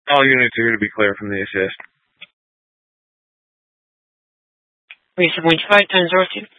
All units here to be clear from the assist. Reason 125 times 02.